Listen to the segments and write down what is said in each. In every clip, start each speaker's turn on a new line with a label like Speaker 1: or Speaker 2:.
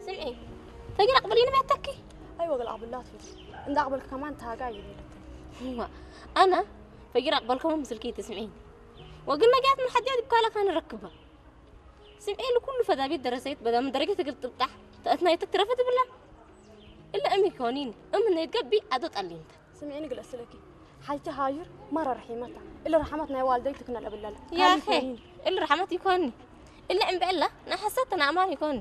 Speaker 1: سمعي فقير أقبليني ما تكي.
Speaker 2: أيوة قل أقبل لا تفيد إن أقبل كمان تاجاي
Speaker 1: هو أنا فقير أقبلكم مسلكي تسمعين وقلنا جات من حد يدك قالك أنا ركبها سمعين لكل فذابيت درسيت بدل من درجة قلت تقطع تأثناي تكترفت بالله إلا أمي كونين إنه يتقبي عدد قال لي أنت
Speaker 2: سمعيني قل أسلكي حاجة هاجر مرة رحيمتها إلا رحمتنا يا والديتك نلا بالله
Speaker 1: يا أخي إلا رحمتي يكوني إلا أم بالله أنا حسيت أنا أمان يكوني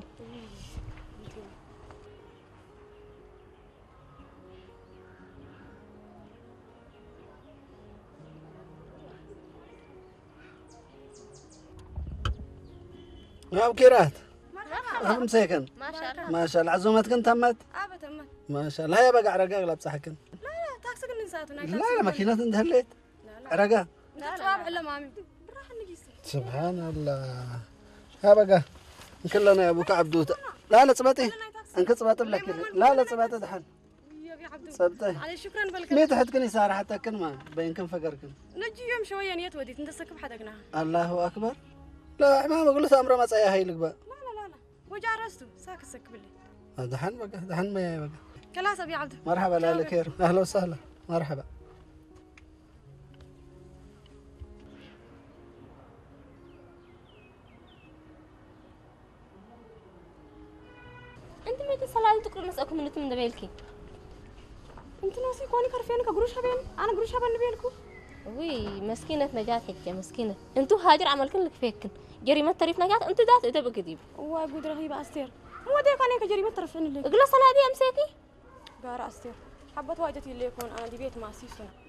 Speaker 3: ما بكيرات
Speaker 1: مرحبا
Speaker 3: مسيكن
Speaker 1: ما شاء الله
Speaker 3: ما شاء الله عزومتكن تمت
Speaker 2: تمت
Speaker 3: ما شاء الله هيا بقى رقاق لابسحكن
Speaker 2: لا تاكسك النساتنا
Speaker 3: لا ماكينة اندهليت رقاق
Speaker 2: لا لا إلا مامي راح نجي
Speaker 3: سبحان الله ها بقى كلنا يا ابوك عبدوت لا صباتي انك صبات لك لا صبات دحن
Speaker 2: يا عبدو
Speaker 3: صبتي
Speaker 2: علي شكرا بالك
Speaker 3: ميت حدكني صار حتى كن ما بينكم فقركن
Speaker 2: نجي يوم شويه نيت وديت ندسك بحدقنا
Speaker 3: الله اكبر لا ما بقول له امره ما صايا هي لك بقى
Speaker 2: لا وجع راسته ساك سك بالله
Speaker 3: دحن بقى دحن ما بقى
Speaker 2: كلاس ابي عبدو
Speaker 3: مرحبا لا خير اهلا وسهلا مرحبا
Speaker 1: أنت ما تصلي تقرأ مسأكم من تمن دبيلكي
Speaker 2: انت ناسي كوني كرفينك قروش هبين انا قروش هبن نبيلكو
Speaker 1: وي مسكينة نجاة حجة مسكينة انتو هاجر عملكن لك فيكن جريمة تعريف نجاة انتو ذات اذا بكذيب
Speaker 2: وقود رهيبة استير مو ديك انا كجريمة طرفين اللي
Speaker 1: اقلا صلاة دي امسيكي
Speaker 2: قارة استير حبت واجتي اللي يكون انا دي بيت مع سيسون